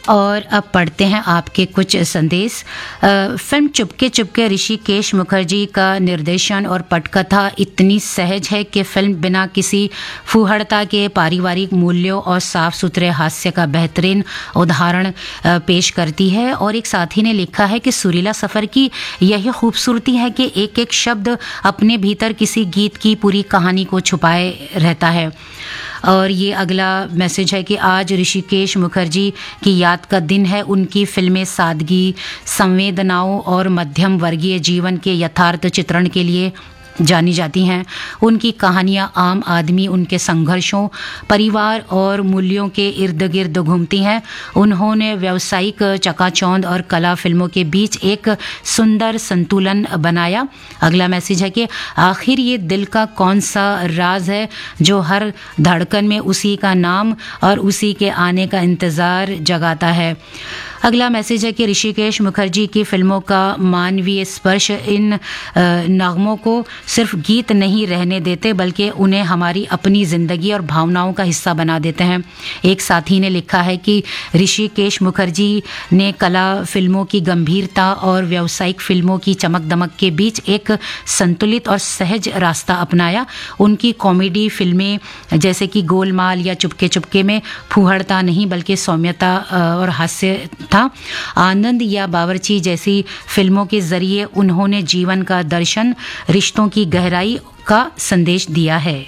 और अब पढ़ते हैं आपके कुछ संदेश। फिल्म चुपके चुपके ऋषिकेश मुखर्जी का निर्देशन और पटकथा इतनी सहज है कि फिल्म बिना किसी फूहड़ता के पारिवारिक मूल्यों और साफ सुथरे हास्य का बेहतरीन उदाहरण पेश करती है। और एक साथी ने लिखा है कि सुरीला सफ़र की यही खूबसूरती है कि एक एक शब्द अपने भीतर किसी गीत की पूरी कहानी को छुपाए रहता है। और ये अगला मैसेज है कि आज ऋषिकेश मुखर्जी की याद का दिन है। उनकी फिल्में सादगी, संवेदनाओं और मध्यम वर्गीय जीवन के यथार्थ चित्रण के लिए जानी जाती हैं। उनकी कहानियाँ आम आदमी, उनके संघर्षों, परिवार और मूल्यों के इर्द गिर्द घूमती हैं। उन्होंने व्यावसायिक चकाचौंध और कला फिल्मों के बीच एक सुंदर संतुलन बनाया। अगला मैसेज है कि आखिर ये दिल का कौन सा राज है जो हर धड़कन में उसी का नाम और उसी के आने का इंतज़ार जगाता है। अगला मैसेज है कि ऋषिकेश मुखर्जी की फिल्मों का मानवीय स्पर्श इन नगमों को सिर्फ गीत नहीं रहने देते बल्कि उन्हें हमारी अपनी ज़िंदगी और भावनाओं का हिस्सा बना देते हैं। एक साथी ने लिखा है कि ऋषिकेश मुखर्जी ने कला फिल्मों की गंभीरता और व्यावसायिक फिल्मों की चमक दमक के बीच एक संतुलित और सहज रास्ता अपनाया। उनकी कॉमेडी फिल्में जैसे कि गोलमाल या चुपके चुपके में फूहड़ता नहीं बल्कि सौम्यता और हास्य था। आनंद या बावर्ची जैसी फिल्मों के जरिए उन्होंने जीवन का दर्शन, रिश्तों की गहराई का संदेश दिया है।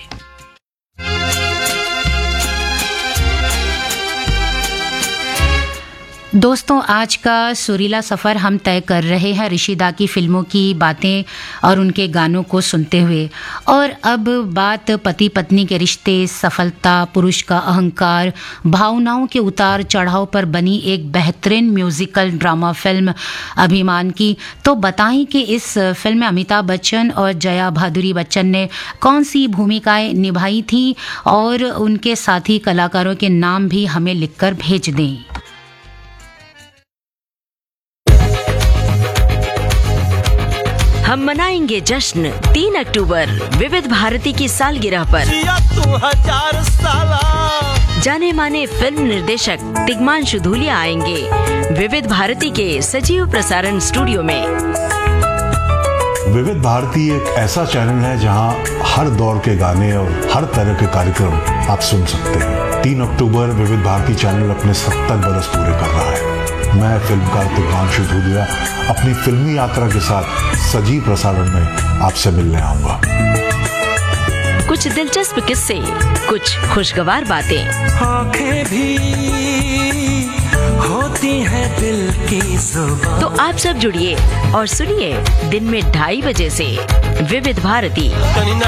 दोस्तों, आज का सुरीला सफ़र हम तय कर रहे हैं ऋषिदा की फिल्मों की बातें और उनके गानों को सुनते हुए। और अब बात पति पत्नी के रिश्ते, सफलता, पुरुष का अहंकार, भावनाओं के उतार चढ़ाव पर बनी एक बेहतरीन म्यूजिकल ड्रामा फिल्म अभिमान की। तो बताएं कि इस फिल्म में अमिताभ बच्चन और जया भादुरी बच्चन ने कौन सी भूमिकाएं निभाई थी और उनके साथी कलाकारों के नाम भी हमें लिखकर भेज दें। हम मनाएंगे जश्न 3 अक्टूबर विविध भारती की सालगिरह पर। जाने माने फिल्म निर्देशक तिग्मांशु धूलिया आएंगे विविध भारती के सजीव प्रसारण स्टूडियो में। विविध भारती एक ऐसा चैनल है जहां हर दौर के गाने और हर तरह के कार्यक्रम आप सुन सकते हैं। 3 अक्टूबर विविध भारती चैनल अपने 70 बरस पूरे कर रहा है। मैं फिल्मकार तिग्मांशु धूलिया अपनी फिल्मी यात्रा के साथ सजीव प्रसारण में आपसे मिलने आऊंगा। कुछ दिलचस्प किस्से, कुछ खुशगवार बातें, आंखें भी होती हैं दिल की जुबान। तो आप सब जुड़िए और सुनिए दिन में 2:30 बजे से विविध भारती।